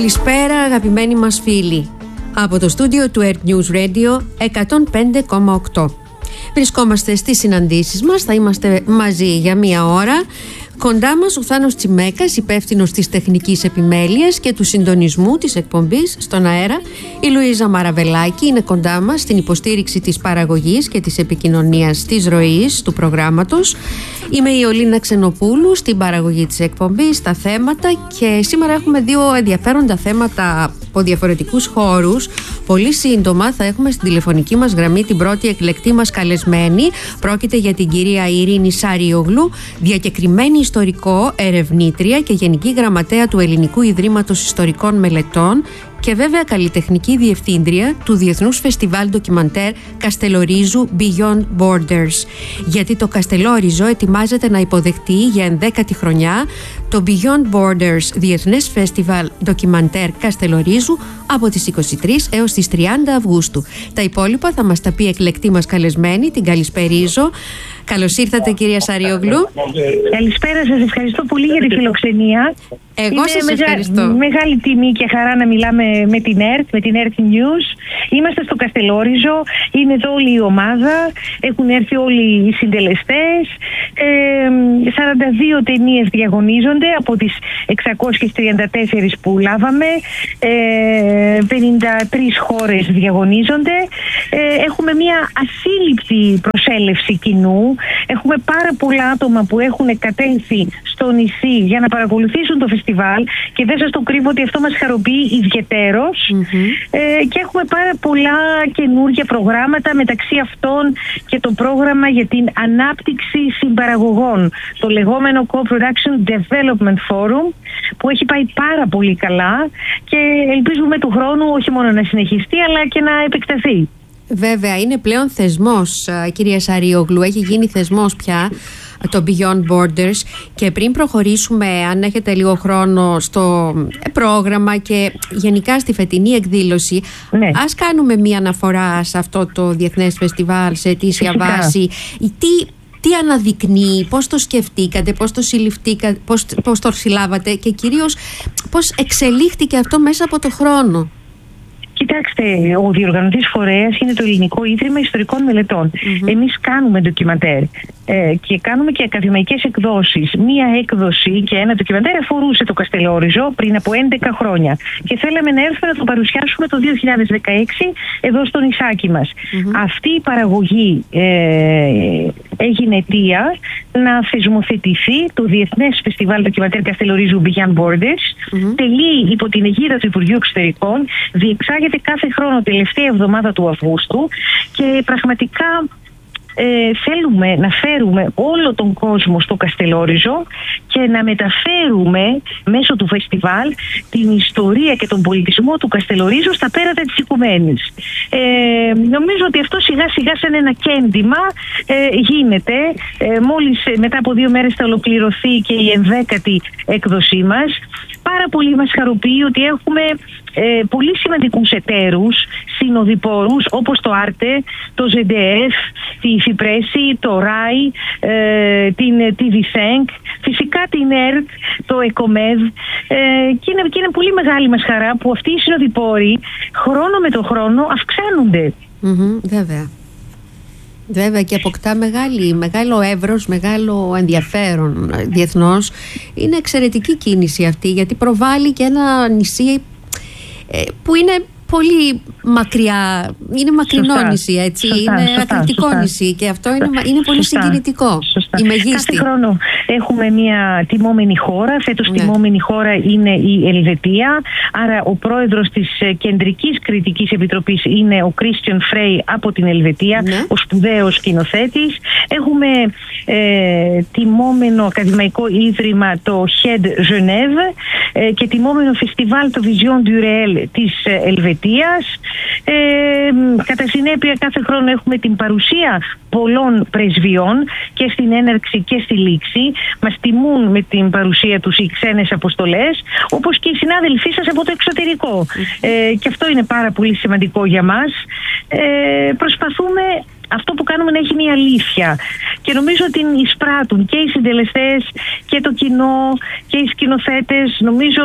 Καλησπέρα αγαπημένοι μας φίλοι από το στούντιο του Earth News Radio 105,8. Βρισκόμαστε στις συναντήσεις μας, θα είμαστε μαζί για μία ώρα. Κοντά μας ο Θάνος Τσιμέκας, υπεύθυνος της τεχνικής επιμέλειας και του συντονισμού της εκπομπής στον αέρα. Η Λουίζα Μαραβελάκη είναι κοντά μας στην υποστήριξη της παραγωγής και της επικοινωνίας της ροής του προγράμματος. Είμαι η Ολίνα Ξενοπούλου στην παραγωγή της εκπομπής, τα θέματα, και σήμερα έχουμε δύο ενδιαφέροντα θέματα από διαφορετικούς χώρους. Πολύ σύντομα θα έχουμε στην τηλεφωνική μας γραμμή την πρώτη εκλεκτή μας καλεσμένη. Πρόκειται για την κυρία Ειρήνη Σαριόγλου, διακεκριμένη ιστορικό, ερευνήτρια και γενική γραμματέα του Ελληνικού Ιδρύματος Ιστορικών Μελετών και βέβαια καλλιτεχνική διευθύντρια του Διεθνούς Φεστιβάλ Ντοκιμαντέρ Καστελορίζου Beyond Borders. Γιατί το Καστελόριζο ετοιμάζεται να υποδεχτεί για 11η χρονιά το Beyond Borders Διεθνές Φεστιβάλ Ντοκιμαντέρ Καστελορίζου από τις 23 έως τις 30 Αυγούστου. Τα υπόλοιπα θα μας τα πει εκλεκτή μας καλεσμένη, την καλησπερίζω. Καλώς ήρθατε κυρία Σαριόγλου. Καλησπέρα σας, ευχαριστώ πολύ για τη φιλοξενία. Εγώ σας ευχαριστώ. Μεγάλη τιμή και χαρά να μιλάμε με την Earth News. Είμαστε στο Καστελόριζο, είναι εδώ όλη η ομάδα, έχουν έρθει όλοι οι συντελεστές. 42 ταινίες διαγωνίζονται από τις 634 που λάβαμε, 53 χώρες διαγωνίζονται. Έχουμε μια ασύλληπτη προσέλευση κοινού. Έχουμε πάρα πολλά άτομα που έχουν κατέλθει στο νησί για να παρακολουθήσουν το φεστιβάλ και δεν σας το κρύβω ότι αυτό μας χαροποιεί ιδιαιτέρως. Και έχουμε πάρα πολλά καινούργια προγράμματα, μεταξύ αυτών και το πρόγραμμα για την ανάπτυξη συμπαραγωγών, το λεγόμενο Co-Production Development Forum, που έχει πάει πάρα πολύ καλά και ελπίζουμε του χρόνου όχι μόνο να συνεχιστεί αλλά και να επεκταθεί. Βέβαια, είναι πλέον θεσμός, κυρία Σαριόγλου, έχει γίνει θεσμός πια το Beyond Borders. Και πριν προχωρήσουμε, αν έχετε λίγο χρόνο, στο πρόγραμμα και γενικά στη φετινή εκδήλωση, ναι, ας κάνουμε μία αναφορά σε αυτό το Διεθνές Φεστιβάλ σε αιτήσια βάση. Τι αναδεικνύει, πώς το σκεφτήκατε, πώς το συλληφθήκατε, πώς το συλλάβατε και κυρίως πώς εξελίχθηκε αυτό μέσα από το χρόνο? Κοιτάξτε, ο διοργανωτής φορέας είναι το Ελληνικό Ίδρυμα Ιστορικών Μελετών. Εμείς κάνουμε ντοκιμαντέρ και κάνουμε και ακαδημαϊκές εκδόσεις. Μία έκδοση και ένα ντοκιμαντέρ αφορούσε το Καστελόριζο πριν από 11 χρόνια και θέλαμε να έρθουμε να το παρουσιάσουμε το 2016 εδώ στο νησάκι μας. Αυτή η παραγωγή έγινε αιτία να θεσμοθετηθεί το Διεθνές Φεστιβάλ Ντοκιμαντέρ Καστελορίζου Beyond Borders. Τελεί υπό την αιγίδα του Υπουργείου Εξωτερικών, διεξάγεται κάθε χρόνο τελευταία εβδομάδα του Αυγούστου και πραγματικά θέλουμε να φέρουμε όλο τον κόσμο στο Καστελόριζο και να μεταφέρουμε μέσω του φεστιβάλ την ιστορία και τον πολιτισμό του Καστελορίζου στα πέρατα της οικουμένης. Νομίζω ότι αυτό σιγά σιγά σαν ένα κέντημα γίνεται. Μόλις μετά από 2 μέρες θα ολοκληρωθεί και η 11η έκδοσή μας. Πάρα πολύ μας χαροποιεί ότι έχουμε πολύ σημαντικούς εταίρους, συνοδοιπόρους όπως το Άρτε, το ZDF, τη Φιπρέση, το ΡΑΙ, την TV5, φυσικά την ΕΡΤ, το ΕΚΟΜΕΔ, και είναι πολύ μεγάλη μας χαρά που αυτοί οι συνοδοιπόροι χρόνο με το χρόνο αυξάνονται. Βέβαια και αποκτά μεγάλο εύρος, μεγάλο ενδιαφέρον διεθνώς. Είναι εξαιρετική κίνηση αυτή, γιατί προβάλλει και ένα νησί που είναι πολύ μακριά, είναι μακρινό νησί, έτσι, είναι αθλητικό νησί και αυτό είναι πολύ συγκινητικό. Κάθε χρόνο έχουμε μια τιμόμενη χώρα, φέτος τιμόμενη χώρα είναι η Ελβετία, άρα ο πρόεδρος της Κεντρικής Κριτικής Επιτροπής είναι ο Κρίστιαν Φρέι από την Ελβετία, ο σπουδαίος σκηνοθέτης. Έχουμε τιμόμενο ακαδημαϊκό ίδρυμα το HED Genève και τιμόμενο φεστιβάλ το Vision du Réel της Ελβετίας. Κατά συνέπεια κάθε χρόνο έχουμε την παρουσία πολλών πρεσβειών και στην έναρξη και στη λήξη. Μας τιμούν με την παρουσία τους οι ξένες αποστολές, όπως και οι συνάδελφοί σας από το εξωτερικό. Και αυτό είναι πάρα πολύ σημαντικό για μας. Προσπαθούμε αυτό που κάνουμε να έχει μια αλήθεια. Και νομίζω ότι εισπράττουν και οι συντελεστές και το κοινό και οι σκηνοθέτες.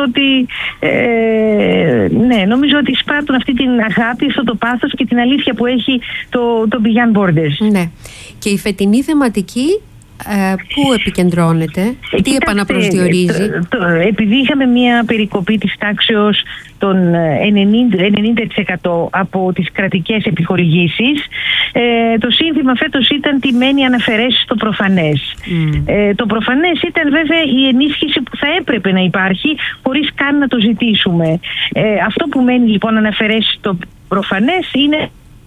Νομίζω ότι εισπράττουν αυτή την αγάπη, αυτό το πάθος και την αλήθεια που έχει το Beyond Borders. Ναι. Και η φετινή θεματική πού επικεντρώνεται, τι επαναπροσδιορίζει? Επειδή είχαμε μια περικοπή της τάξεως των 90% από τις κρατικές επιχορηγήσεις, το σύνθημα φέτος ήταν τιμένη αναφερέσεις στο προφανές. Το προφανές ήταν βέβαια η ενίσχυση που θα έπρεπε να υπάρχει χωρίς καν να το ζητήσουμε. Αυτό που μένει λοιπόν αναφερέσεις στο προφανές είναι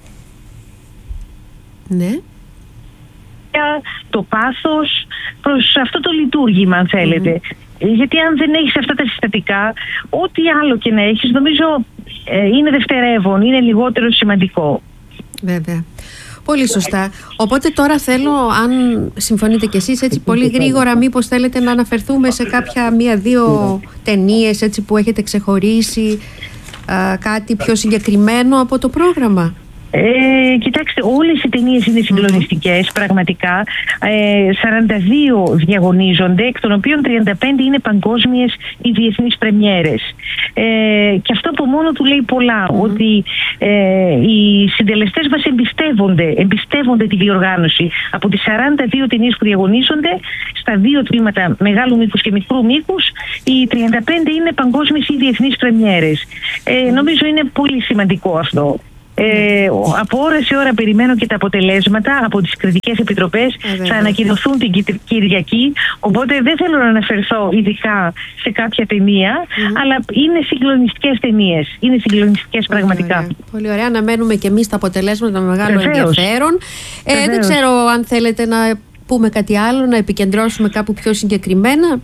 το πάθος προς αυτό το λειτουργήμα, αν θέλετε. Γιατί αν δεν έχεις αυτά τα συστατικά, ό,τι άλλο και να έχεις, νομίζω είναι δευτερεύον, είναι λιγότερο σημαντικό. Βέβαια. Πολύ σωστά. Οπότε τώρα θέλω, αν συμφωνείτε κι εσείς, έτσι πολύ γρήγορα, μήπως θέλετε να αναφερθούμε σε κάποια μία-δύο ταινίες έτσι που έχετε ξεχωρίσει, κάτι πιο συγκεκριμένο από το πρόγραμμα? Κοιτάξτε, όλες οι ταινίες είναι συγκλονιστικές, πραγματικά. 42 διαγωνίζονται, εκ των οποίων 35 είναι παγκόσμιες ή διεθνείς πρεμιέρες. Και αυτό από μόνο του λέει πολλά, ότι οι συντελεστές μας εμπιστεύονται τη διοργάνωση. Από τις 42 ταινίες που διαγωνίζονται, στα 2 τμήματα μεγάλου μήκους και μικρού μήκους, οι 35 είναι παγκόσμιες ή διεθνείς πρεμιέρες. Νομίζω είναι πολύ σημαντικό αυτό. Από ώρα σε ώρα περιμένω και τα αποτελέσματα από τις κριτικές επιτροπές. Θα ανακοινωθούν την Κυριακή, οπότε δεν θέλω να αναφερθώ ειδικά σε κάποια ταινία, αλλά είναι συγκλονιστικές ταινίες. Είναι συγκλονιστικές πραγματικά. Πολύ ωραία. Αναμένουμε και εμείς τα αποτελέσματα με μεγάλο ενδιαφέρον. Δεν ξέρω αν θέλετε να πούμε κάτι άλλο, να επικεντρώσουμε κάπου πιο συγκεκριμένα.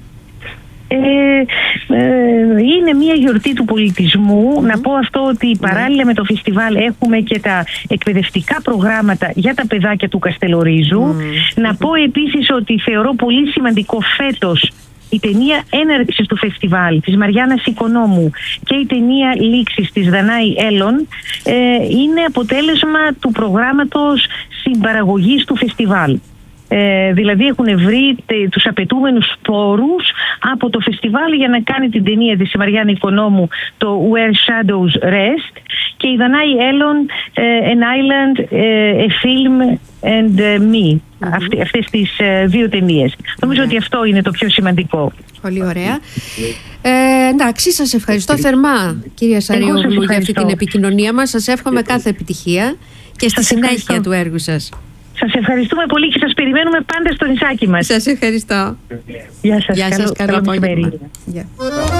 Είναι μια γιορτή του πολιτισμού. Να πω αυτό, ότι παράλληλα με το φεστιβάλ έχουμε και τα εκπαιδευτικά προγράμματα για τα παιδάκια του Καστελορίζου. Να πω επίσης ότι θεωρώ πολύ σημαντικό φέτος η ταινία έναρξης του φεστιβάλ της Μαριάννας Οικονόμου και η ταινία λήξης της Δανάη Έλλον είναι αποτέλεσμα του προγράμματος συμπαραγωγής του φεστιβάλ. Δηλαδή έχουν βρει τους απαιτούμενους πόρους από το φεστιβάλ για να κάνει την ταινία της Μαριάννα Οικονόμου, το Where Shadows Rest, και η Δανάη Έλλον, An Island, A Film and Me. Αυτές τις 2 ταινίες. Νομίζω ότι αυτό είναι το πιο σημαντικό. Πολύ ωραία. Εντάξει, σας ευχαριστώ θερμά, κυρία Σαριόγλου, για αυτή την επικοινωνία μας. Σας εύχομαι κάθε επιτυχία και στη συνέχεια του έργου σας. Σας ευχαριστούμε πολύ και σας περιμένουμε πάντα στο νησάκι μας. Σας ευχαριστώ. Γεια σας. Καλό απόγευμα.